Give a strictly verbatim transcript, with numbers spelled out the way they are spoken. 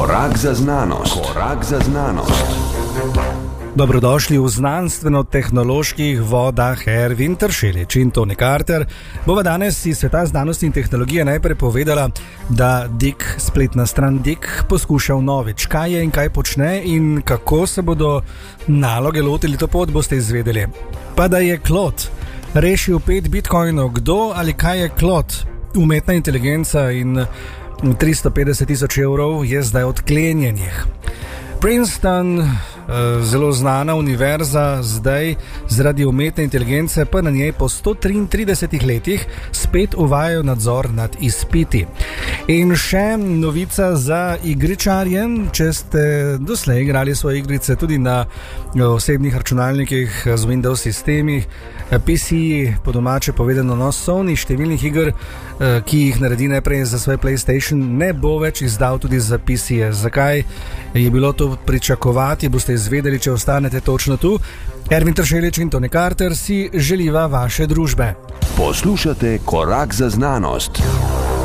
Korak za znanost. Korak za znanost. Dobrodošli v znanstveno-tehnoloških vodah. Ervin Tršelič in Tony Carter bova danes iz sveta znanosti in tehnologije najprej povedala, da Dik, spletna stran Dik, poskuša vnovič, kaj je in kaj počne in kako se bodo naloge lotili, to pot boste izvedeli. Pa da je Claude rešil pet bitcoinov, kdo ali kaj je Claude? Umetna inteligenca in tristo petdeset tisoč evrov je zdaj odklenjenih. Princeton, zelo znana univerza, zdaj zaradi umetne inteligence pa na njej po sto triintridesetih letih spet uvajajo nadzor nad izpiti. In še novica za igričarje, če ste doslej igrali svoje igrice tudi na osebnih računalnikih z Windows sistemih, P C, po domače povedano, no, Sony številnih iger, ki jih naredi najprej za svoj PlayStation, ne bo več izdal tudi za P C-je. Zakaj je bilo to pričakovati, boste izvedeli, če ostanete točno tu. Ervin Tršelič in Tony Carter si želiva vaše družbe. Poslušate Korak za znanost.